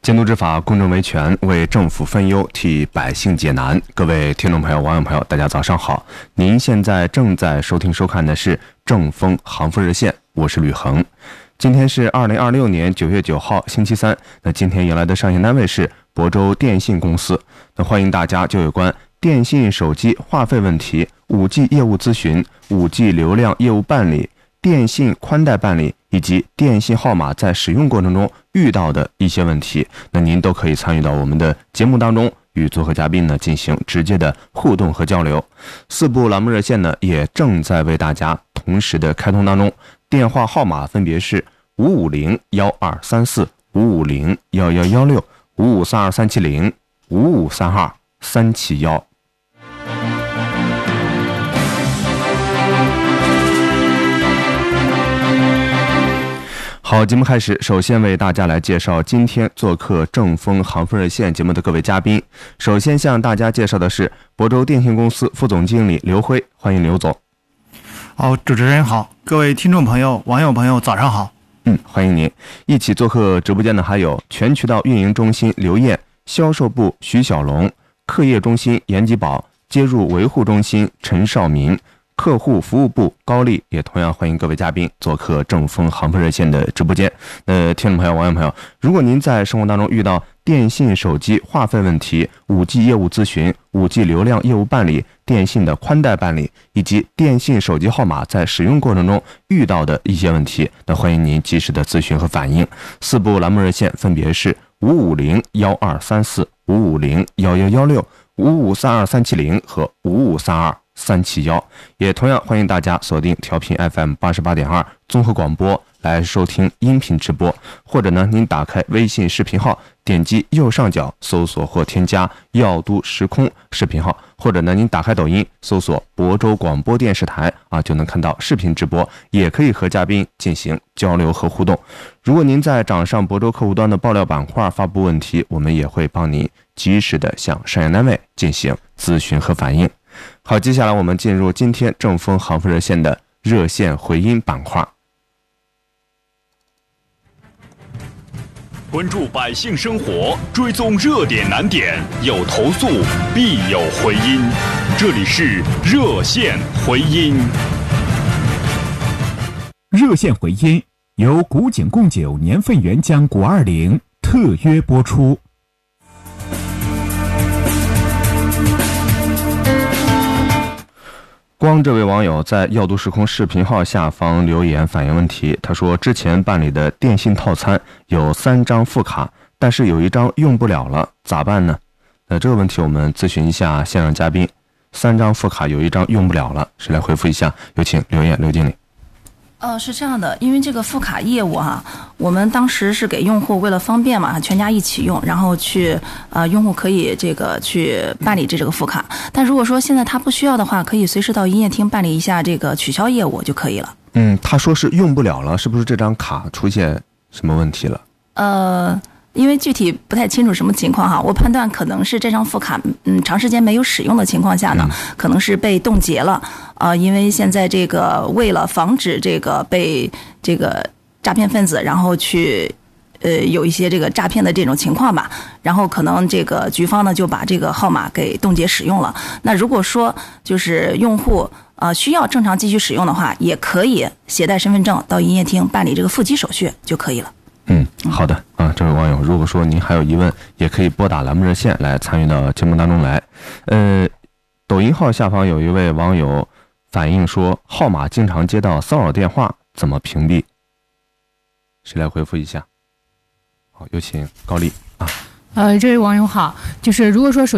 监督执法，公正维权，为政府分忧，替百姓解难。各位听众朋友、网友朋友，大家早上好！您现在正在收听收看的是正风航风热线，我是吕恒。今天是2026年9月9号，星期三。那今天迎来的上线单位是亳州电信公司。那欢迎大家就有关电信手机话费问题、5G 业务咨询、5G 流量业务办理、电信宽带办理以及电信号码在使用过程中遇到的一些问题，那您都可以参与到我们的节目当中，与做客嘉宾呢进行直接的互动和交流。4部栏目热线呢也正在为大家同时的开通当中，电话号码分别是550-1234、550-1116、5532370、5532371。好，节目开始，首先为大家来介绍今天做客正风航风热线节目的各位嘉宾。首先向大家介绍的是亳州电信公司副总经理刘辉，欢迎刘总。 好，主持人好，各位听众朋友、网友朋友，早上好。 欢迎您。一起做客直播间的还有全渠道运营中心刘燕、销售部徐小龙、客业中心严吉宝、接入维护中心陈少民、客户服务部高丽，也同样欢迎各位嘉宾做客正风航风热线的直播间。听众朋友、网友朋友，如果您在生活当中遇到电信手机话费问题、5G 业务咨询、5G 流量业务办理、电信的宽带办理以及电信手机号码在使用过程中遇到的一些问题，那欢迎您及时的咨询和反映。4部栏目热线分别是550-1234、550-1116、5532370和5532371，也同样欢迎大家锁定调频 FM 88.2综合广播来收听音频直播，或者呢您打开微信视频号，点击右上角搜索或添加耀都时空视频号，或者呢您打开抖音搜索亳州广播电视台就能看到视频直播，也可以和嘉宾进行交流和互动。如果您在掌上亳州客户端的爆料板块发布问题，我们也会帮您及时的向上线单位进行咨询和反映。好，接下来我们进入今天正风航风热线的热线回音板块。 关注百姓生活，追踪热点难点，有投诉必有回音。这里是热线回音。 热线回音由古井贡酒年份原浆520特约播出。 光这位网友在耀都时空视频号下方留言反映问题，他说之前办理的电信套餐有3张副卡，但是有1张用不了了，咋办呢？这个问题我们咨询一下现场嘉宾。3张副卡有1张用不了了，谁来回复一下？有请刘燕刘经理。 是这样的，因为这个副卡业务我们当时是给用户为了方便嘛，全家一起用，然后去用户可以去办理这个副卡。但如果说现在他不需要的话，可以随时到营业厅办理一下这个取消业务就可以了。 他说是用不了了，是不是这张卡出现什么问题了？ 因为具体不太清楚什么情况我判断可能是这张副卡长时间没有使用的情况下呢，可能是被冻结了因为现在这个为了防止这个被这个诈骗分子然后去有一些这个诈骗的这种情况吧，然后可能这个局方呢就把这个号码给冻结使用了。那如果说就是用户需要正常继续使用的话，也可以携带身份证到营业厅办理这个复机手续就可以了。 好的这位网友，如果说您还有疑问，也可以拨打栏目热线来参与到节目当中来。抖音号下方有一位网友反映说，号码经常接到骚扰电话，怎么屏蔽？谁来回复一下？好，有请高丽这位网友好，就是如果说